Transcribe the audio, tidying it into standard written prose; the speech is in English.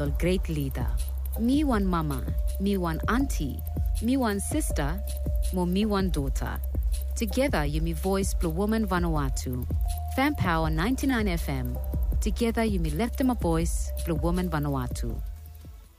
a great leader. Me one mama, me one auntie, me one sister, mo me one daughter. Together you me voice Blue Woman Vanuatu. Fan Power 99 FM. Together you me left them a voice Blue Woman Vanuatu.